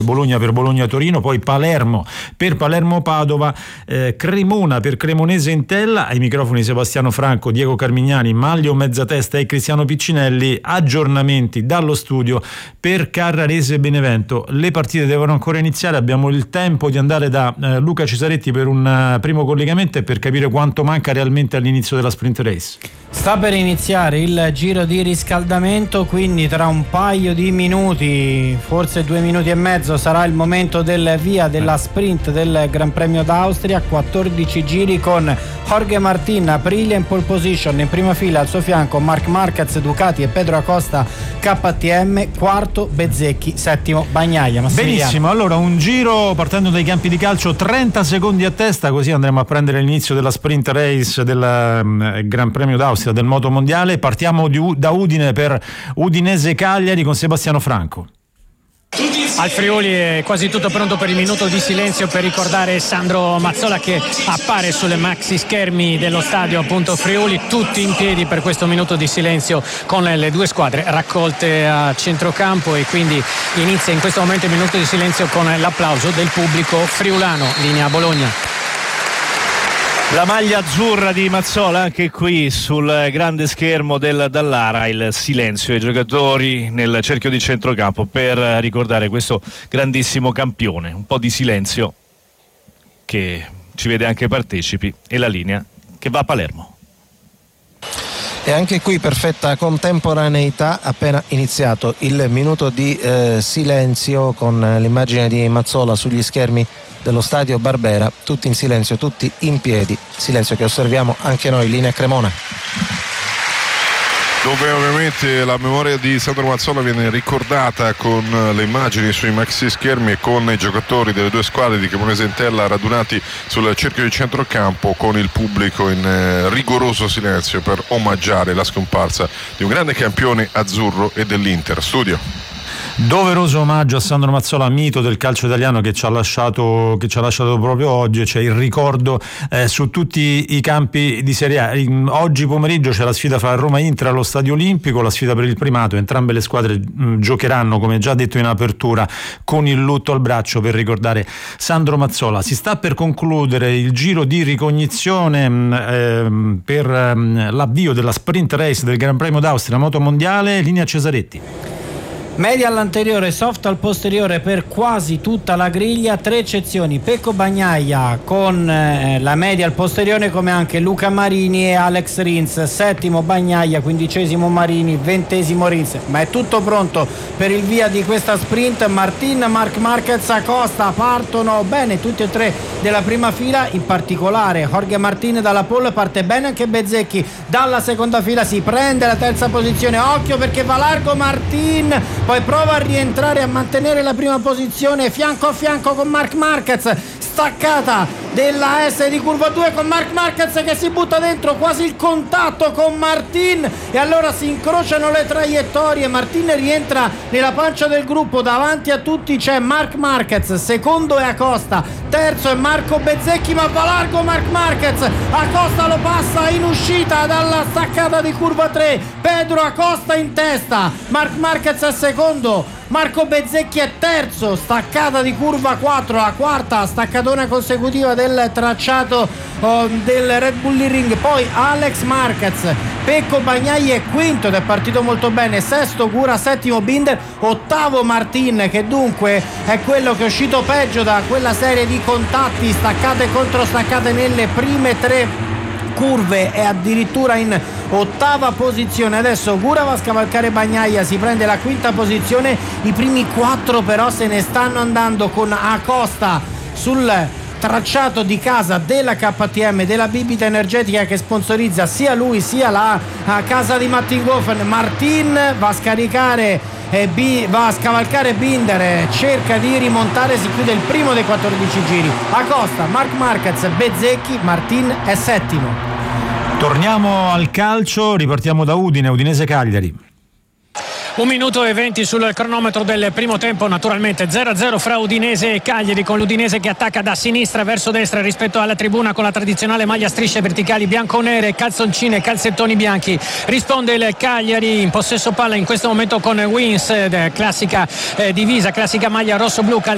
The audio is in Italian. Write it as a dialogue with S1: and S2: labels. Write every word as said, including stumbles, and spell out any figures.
S1: Bologna per Bologna-Torino, poi Palermo per Palermo-Padova, eh, Cremona per Cremonese-Entella. Ai microfoni Sebastiano Franco, Diego Carmignani, Maglio Mezzatesta e Cristiano Piccinelli. Aggiornamenti dallo studio per Carrarese-Benevento. Le partite devono ancora iniziare, abbiamo il tempo di andare da eh, Luca Cesaretti per un uh, primo collegamento e per capire quanto manca realmente all'inizio della sprint race.
S2: Sta per iniziare il giro di riscaldamento, quindi tra un paio di minuti, forse due minuti e mezzo, sarà il momento del via della sprint del Gran Premio d'Austria. quattordici giri con Jorge Martin, Aprilia in pole position, in prima fila al suo fianco Marc Marquez, Ducati e Pedro Acosta K T M, quarto Bezzecchi, settimo Bagnaia.
S1: Benissimo, allora un giro partendo dai campi di calcio, trenta secondi a testa, così andremo a prendere l'inizio della sprint race del um, Gran Premio d'Austria del Moto Mondiale. Partiamo di, da Udine per Udinese Cagliari con Sebastiano Franco.
S3: Al Friuli è quasi tutto pronto per il minuto di silenzio per ricordare Sandro Mazzola, che appare sulle maxi schermi dello stadio appunto Friuli, tutti in piedi per questo minuto di silenzio con le due squadre raccolte a centrocampo, e quindi inizia in questo momento il minuto di silenzio con l'applauso del pubblico friulano. Linea Bologna.
S4: La maglia azzurra di Mazzola anche qui sul grande schermo del Dallara, il silenzio ai giocatori nel cerchio di centrocampo per ricordare questo grandissimo campione. Un po' di silenzio che ci vede anche partecipi, e la linea che va a Palermo.
S5: E anche qui perfetta contemporaneità, appena iniziato il minuto di eh, silenzio con l'immagine di Mazzola sugli schermi dello stadio Barbera, tutti in silenzio, tutti in piedi, silenzio che osserviamo anche noi. Linea Cremona,
S6: dove ovviamente la memoria di Sandro Mazzola viene ricordata con le immagini sui maxi schermi e con i giocatori delle due squadre di Cremonese e Entella radunati sul cerchio di centrocampo, con il pubblico in eh, rigoroso silenzio per omaggiare la scomparsa di un grande campione azzurro e dell'Inter. Studio.
S1: Doveroso omaggio a Sandro Mazzola, mito del calcio italiano, che ci ha lasciato, che ci ha lasciato proprio oggi. C'è cioè il ricordo eh, su tutti i campi di Serie A. In, oggi pomeriggio c'è la sfida fra Roma e Inter allo Stadio Olimpico, la sfida per il primato. Entrambe le squadre mh, giocheranno, come già detto in apertura, con il lutto al braccio per ricordare Sandro Mazzola. Si sta per concludere il giro di ricognizione mh, eh, per mh, l'avvio della sprint race del Gran Premio d'Austria Moto Mondiale. Linea Cesaretti.
S2: Media all'anteriore, soft al posteriore per quasi tutta la griglia, tre eccezioni: Pecco Bagnaia con eh, la media al posteriore, come anche Luca Marini e Alex Rins. Settimo Bagnaia, quindicesimo Marini, ventesimo Rins. Ma è tutto pronto per il via di questa sprint. Martin, Marc Marquez, Acosta partono bene tutti e tre della prima fila, in particolare Jorge Martin dalla pole parte bene anche Bezzecchi dalla seconda fila, si prende la terza posizione. Occhio perché va largo Martin, poi prova a rientrare a mantenere la prima posizione fianco a fianco con Marc Marquez, staccata della S di curva due con Marc Marquez che si butta dentro, quasi il contatto con Martin, e allora si incrociano le traiettorie. Martin rientra nella pancia del gruppo, davanti a tutti c'è Marc Marquez, secondo è Acosta, terzo è Marco Bezzecchi, ma va largo Marc Marquez. Acosta lo passa in uscita dalla staccata di curva tre, Pedro Acosta in testa, Marc Marquez è secondo, Marco Bezzecchi è terzo, staccata di curva quattro, la quarta staccatona consecutiva del tracciato oh, del Red Bull Ring. Poi Alex Marquez, Pecco Bagnaia è quinto ed è partito molto bene, sesto Cura, settimo Binder, ottavo Martin, che dunque è quello che è uscito peggio da quella serie di contatti, staccate e controstaccate nelle prime tre curve, è addirittura in ottava posizione. Adesso Cura va a scavalcare Bagnaia, si prende la quinta posizione. I primi quattro però se ne stanno andando, con Acosta sul tracciato di casa della K T M, della bibita energetica che sponsorizza sia lui sia la casa di Mattinghofen. Martin va a scaricare e B, va a scavalcare Binder, cerca di rimontare, si chiude il primo dei quattordici giri. Acosta, Marc Marquez, Bezzecchi, Martin è settimo.
S1: Torniamo al calcio, ripartiamo da Udine, Udinese Cagliari.
S3: Un minuto e venti sul cronometro del primo tempo, naturalmente zero a zero fra Udinese e Cagliari, con l'Udinese che attacca da sinistra verso destra rispetto alla tribuna con la tradizionale maglia a strisce verticali bianco-nere, calzoncine e calzettoni bianchi. Risponde il Cagliari in possesso palla in questo momento con Wins, classica eh, divisa, classica maglia rosso-blu,